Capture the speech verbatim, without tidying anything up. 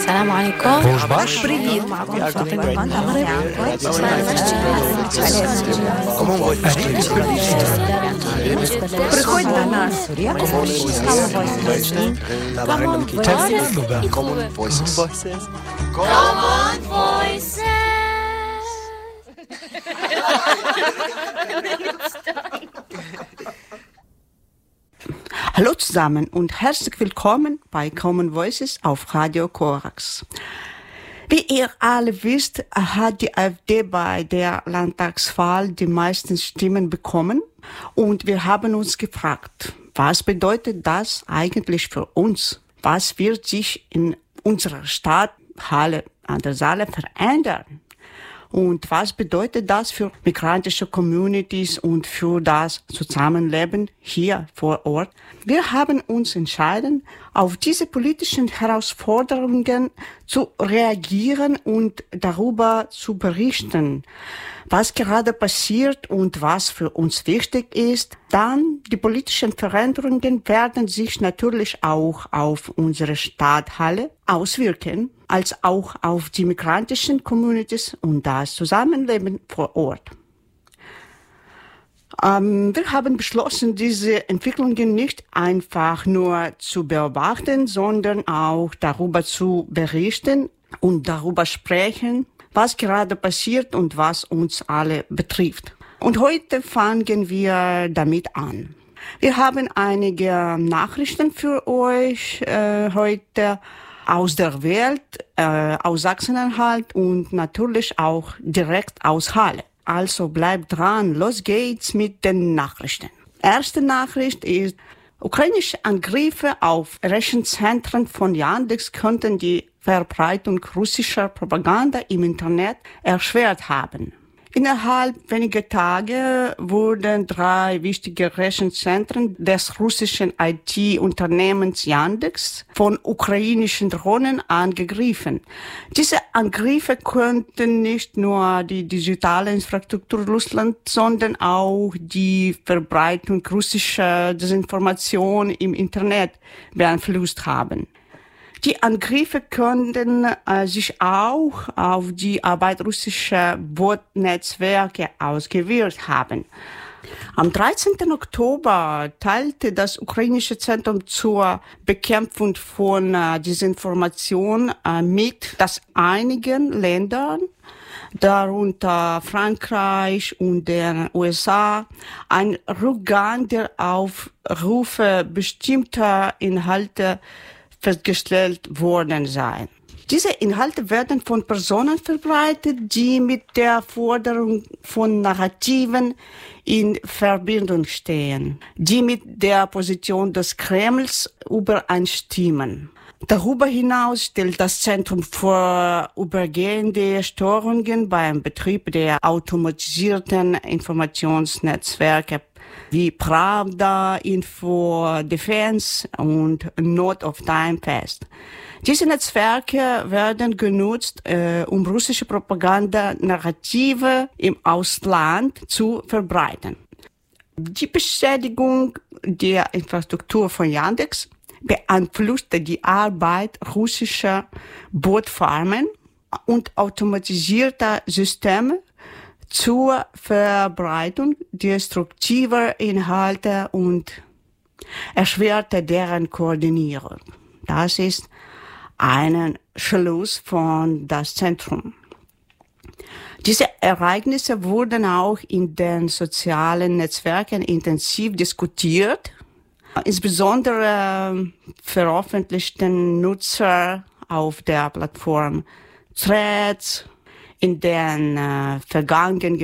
السلام عليكم. Bonjour. Привіт. Приходь до нас. Common Voices. Common Voices. Hallo zusammen und herzlich willkommen bei Common Voices auf Radio Korax. Wie ihr alle wisst, hat die AfD bei der Landtagswahl die meisten Stimmen bekommen und wir haben uns gefragt, was bedeutet das eigentlich für uns? Was wird sich in unserer Stadt, Halle an der Saale verändern? Und was bedeutet das für migrantische Communities und für das Zusammenleben hier vor Ort? Wir haben uns entschieden, auf diese politischen Herausforderungen zu reagieren und darüber zu berichten, was gerade passiert und was für uns wichtig ist. Dann die politischen Veränderungen werden sich natürlich auch auf unsere Stadthalle auswirken, als auch auf die migrantischen Communities und das Zusammenleben vor Ort. Ähm, wir haben beschlossen, diese Entwicklungen nicht einfach nur zu beobachten, sondern auch darüber zu berichten und darüber sprechen, was gerade passiert und was uns alle betrifft. Und heute fangen wir damit an. Wir haben einige Nachrichten für euch äh, heute aus der Welt, äh, aus Sachsen-Anhalt und natürlich auch direkt aus Halle. Also bleibt dran, los geht's mit den Nachrichten. Erste Nachricht ist, ukrainische Angriffe auf Rechenzentren von Yandex könnten die Verbreitung russischer Propaganda im Internet erschwert haben. Innerhalb weniger Tage wurden drei wichtige Rechenzentren des russischen I T-Unternehmens Yandex von ukrainischen Drohnen angegriffen. Diese Angriffe könnten nicht nur die digitale Infrastruktur Russlands, sondern auch die Verbreitung russischer Desinformation im Internet beeinflusst haben. Die Angriffe könnten äh, sich auch auf die Arbeit russischer Botnetzwerke ausgewirkt haben. Am dreizehnten Oktober teilte das ukrainische Zentrum zur Bekämpfung von äh, Desinformation äh, mit, dass einigen Ländern, darunter Frankreich und den U S A, ein Rückgang der Aufrufe bestimmter Inhalte festgestellt worden sein. Diese Inhalte werden von Personen verbreitet, die mit der Forderung von Narrativen in Verbindung stehen, die mit der Position des Kremls übereinstimmen. Darüber hinaus stellt das Zentrum vorübergehende Störungen beim Betrieb der automatisierten Informationsnetzwerke wie Pravda, Info, Defense und Not of Time fest. Diese Netzwerke werden genutzt, äh, um russische Propaganda-Narrative im Ausland zu verbreiten. Die Beschädigung der Infrastruktur von Yandex beeinflusste die Arbeit russischer Botfarmen und automatisierter Systeme zur Verbreitung destruktiver Inhalte und erschwerte deren Koordinierung. Das ist ein Schluss von das Zentrum. Diese Ereignisse wurden auch in den sozialen Netzwerken intensiv diskutiert. Insbesondere veröffentlichten Nutzer auf der Plattform Threads in den äh, vergangenen